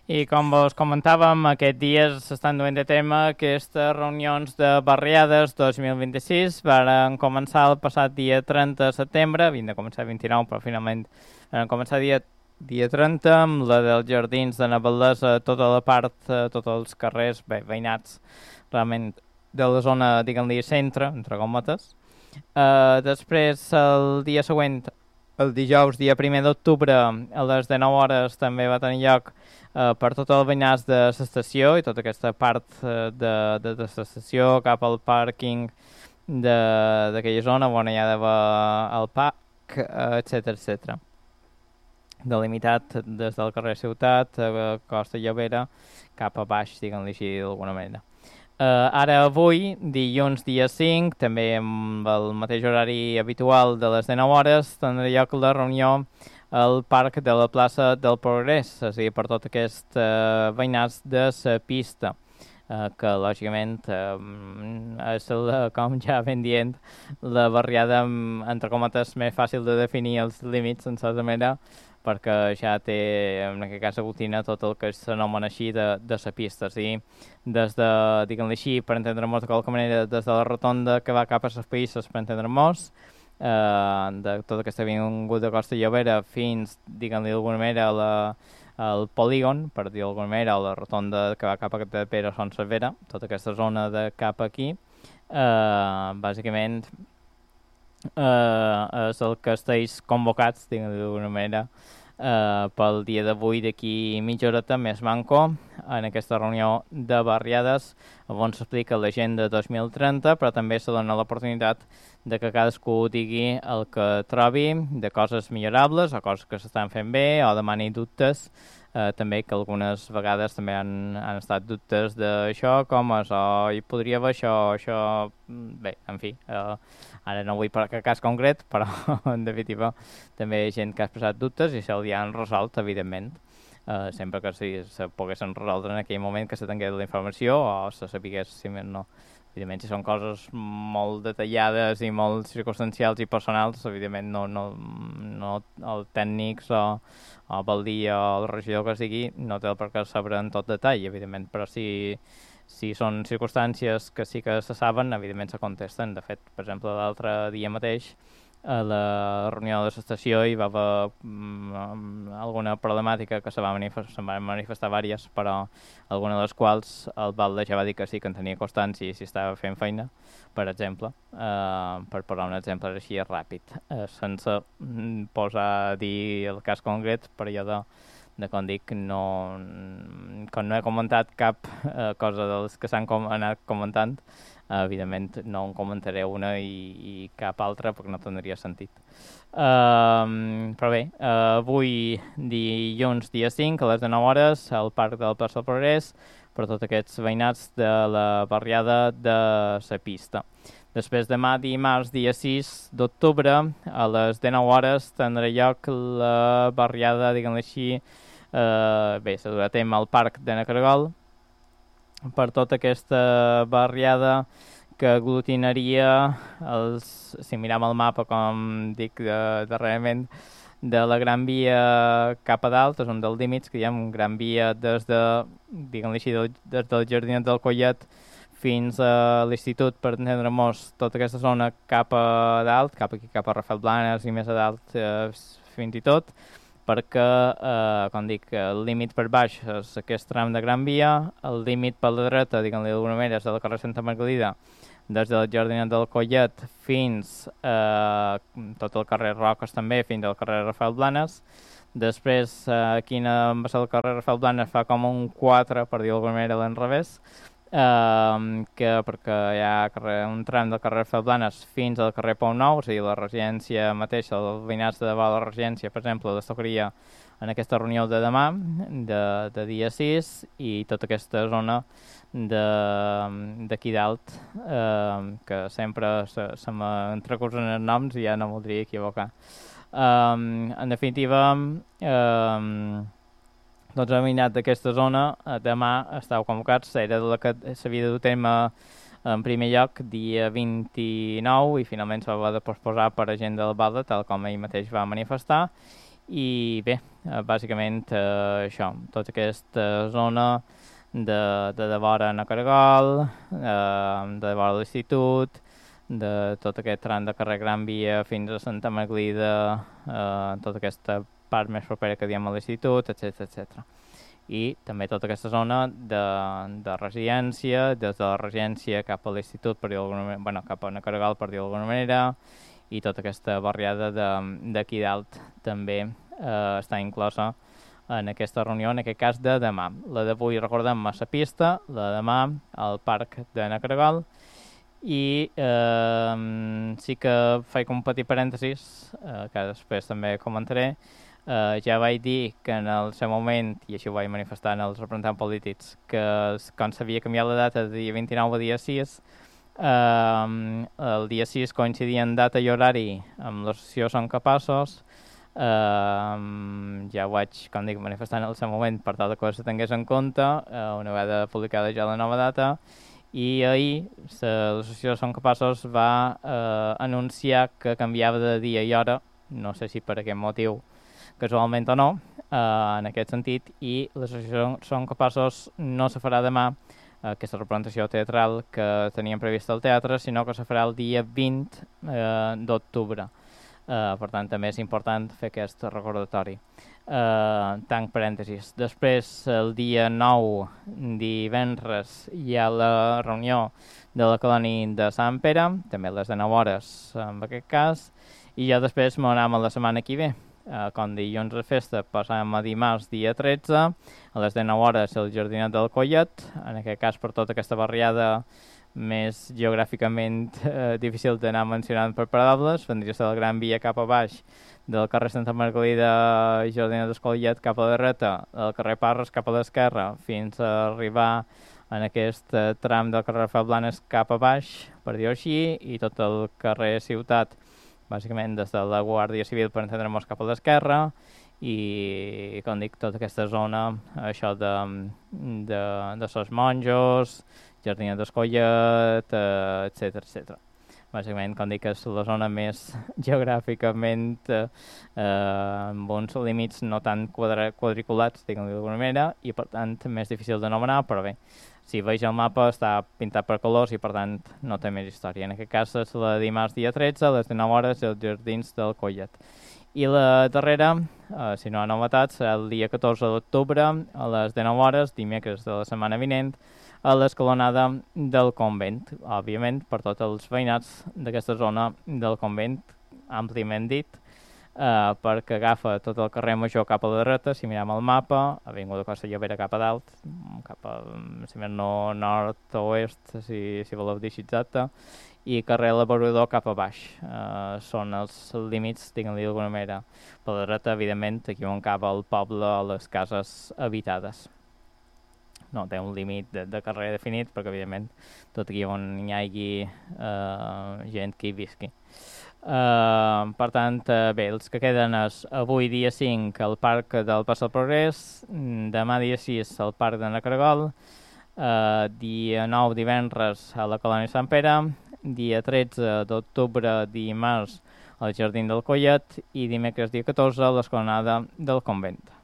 I com vos comentàvem, aquest dia s'estan duent a tema aquestes reunions de barriades 2026. Varen començar el passat dia 30 de setembre, havien de començar el 29, però finalment van començar dia 30, amb la dels jardins de Navaldesa, tota la part, tots els carrers veïnats realment de la zona, diguem-li, centre, entre cometes. Després, el dia següent, el dijous, dia 1 d'octubre, a les 19 hores, també va tenir lloc per tot el veïnat de l'estació i tota aquesta part de l'estació cap al pàrquing d'aquella zona on hi ha d'haver el parc, etc etc. Delimitat des del carrer Ciutat, Costa Llovera, cap a baix, diguem-li així d'alguna manera. Ara avui, dilluns dia 5, també amb el mateix horari habitual de les 19 hores, tindrà lloc la reunió al Parc de la plaça del Progrés, és a dir, per tot aquest veïnats de la pista, que lògicament és, com ja ben dient, la barriada, entre cometes, més fàcil de definir els límits, en certa manera, perquè ja té, en aquest cas, aglutina tot el que s'anomena així de la pista. És a dir, des de, diguem-li així, per entendre-nos de qualque manera, des de la rotonda que va cap a les pistes, per entendre-nos, de tota aquesta avinguda de Costa Llovera fins, diguem-li d'alguna manera, al polígon, per dir d'alguna manera, a la rotonda que va cap a Pere Son Cervera, tota aquesta zona de cap aquí, bàsicament és el que esteu convocats, diguem-li d'alguna manera, pel dia d'avui, d'aquí mitja horeta més manco, en aquesta reunió de barriades on s'explica l'agenda 2030, però també se dona l'oportunitat de que cadascú digui el que trobi de coses millorables o coses que s'estan fent bé o demani dubtes, també que algunes vegades també han estat dubtes d'això, com és, o hi podria haver això, bé, en fi, ara no vull per aquest cas concret, però en definitiva també hi ha gent que ha expressat dubtes i se'ls han resolt, evidentment, sempre que se poguessin resoldre en aquell moment que se tingués la informació o se sapigués, si més no. Evidentment, si són coses molt detallades i molt circumstancials i personals, evidentment no els tècnics o el dia o el regidor que sigui no té el per què saber en tot detall, evidentment, però si són circumstàncies que sí que se saben, evidentment se contesten. De fet, per exemple, l'altre dia mateix, a la reunió de l'estació hi va haver alguna problemàtica que se'n van manifestar diverses, però alguna de les quals el Valde ja va dir que sí que en tenia constància i si estava fent feina, per exemple, per posar un exemple així ràpid, sense posar a dir el cas concret, per allò de com dic, com no he comentat cap cosa dels que s'han anat comentant, evidentment no en comentaré una i cap altra perquè no tindria sentit. Però bé, avui dilluns dia 5 a les 19 hores al Parc del Plaça del Progrés per tots aquests veïnats de la barriada de la pista. Després demà dimarts dia 6 d'octubre a les 19 hores tindrà lloc la barriada, diguem-ne així, bé, se durà a terme al Parc de Nacargol per tota aquesta barriada que aglutinaria si mirem el mapa, com dic darrerament, de la Gran Via cap a dalt, és un dels límits que hi ha una Gran Via des de, diguem-li així, des del Jardinet del Collet fins a l'Institut, per entendre-nos, tota aquesta zona cap a dalt, cap aquí, cap a Rafael Blanes i més a dalt fins i tot, perquè, com dic, el límit per baix és aquest tram de Gran Via, el límit per la dreta, diguem-li d'alguna manera, és el carrer Santa Margalida, des del Jardinet del Collet fins tot el carrer Roques també, fins al carrer Rafael Blanes. Després, aquí en el carrer Rafael Blanes fa com un 4, per dir d'alguna manera, a l'enrevés, perquè hi ha un tram del carrer Rafael Blanes fins al carrer Pau Nou, és a dir, la residència mateixa, els veïnats de davant de la residència, per exemple, les tocaria en aquesta reunió de demà, de dia 6, i tota aquesta zona d'aquí dalt, que sempre se m'entrecursen els noms i ja no voldria equivocar. En definitiva, doncs el veïnat d'aquesta zona demà estàu convocats, era la que s'havia de dur a terme en primer lloc dia 29 i finalment s'ha de posposar per agenda del Balde, tal com ell mateix va manifestar. I bé, bàsicament això, tota aquesta zona de vora a Caragol, de vora a l'Institut, de tot aquest tram de carrer Gran Via fins a Santa Margalida, tota aquesta part més propera que diem a l'Institut, etc. I també tota aquesta zona de residència, des de la residència cap a l'Institut, per dir d'alguna manera, bueno, cap a Caragol, per dir d'alguna manera, i tota aquesta barriada d'aquí dalt també està inclosa en aquesta reunió, en aquest cas de demà. La d'avui, recordem, a la pista, la de demà al Parc de Caragol. I sí que faig un petit parèntesis, que després també comentaré. Ja vaig dir que en el seu moment, i així ho vaig manifestar en els representants polítics, que quan s'havia canviat la data de dia 29 a dia 6, el dia 6 coincidia en data i horari amb l'associació Som Capaços. Ja ho vaig, com dic, manifestar en el seu moment per tal que se tingués en compte una vegada publicada ja la nova data. I ahir l'associació Som Capaços va anunciar que canviava de dia i hora, no sé si per aquest motiu casualment o no, en aquest sentit, i l'associació Som Capaços no se farà demà aquesta representació teatral que teníem prevista al teatre, sinó que se farà el dia 20 d'octubre. Per tant, també és important fer aquest recordatori. Tanc parèntesis. Després, el dia 9, divendres, hi ha la reunió de la colònia de Sant Pere, també a les 19 hores en aquest cas, i ja després m'anem a la setmana que ve. Com dilluns de festa passàvem a dimarts, dia 13, a les 19 hores el Jardinet del Collet, en aquest cas per tota aquesta barriada més geogràficament difícil d'anar mencionant per paraules, vendria a ser el Gran Via cap a baix, del carrer Santa Margalida i Jardinet del Collet cap a la dreta, del carrer Parres cap a l'esquerra, fins a arribar en aquest tram del carrer Fablanes cap a baix, per dir-ho així, i tot el carrer Ciutat, bàsicament des de la Guàrdia Civil per entendre-nos cap a l'esquerra, i com dic, tota aquesta zona, això de Sos Monjos, Jardinet del Collet, etc. Bàsicament, com dic, és la zona més geogràficament amb uns límits no tan quadriculats, diguem-ho d'alguna manera, i per tant més difícil d'anomenar, però bé, si veig el mapa està pintat per colors i per tant no té més història. En aquest cas és la dimarts dia 13, a les 19 hores, als Jardins del Collet. I la darrera, si no hi ha novetats, serà el dia 14 d'octubre, a les 19 hores, dimecres de la setmana vinent, a l'escolonada del convent, òbviament per tots els veïnats d'aquesta zona del convent, àmpliament dit, perquè agafa tot el carrer Major cap a la dreta, si mirem el mapa, Avinguda Costa Llobera cap a dalt, cap a, si més no, nord-oest, si voleu dir exacte, i carrer Laborador cap a baix. Són els límits, diguem-li d'alguna manera. Per la dreta, evidentment, aquí on acaba el poble o les cases habitades. No té un límit de carrer definit, perquè, evidentment, tot aquí on hi hagi gent que hi visqui. Per tant, bé, els que queden és avui dia 5 al Parc del Pas del Progrés, demà dia 6 al Parc de Caragol, dia 9 divendres a la colònia Sant Pere, dia 13 d'octubre dimarts al Jardí del Collet i dimecres dia 14 a l'escolonada del convent.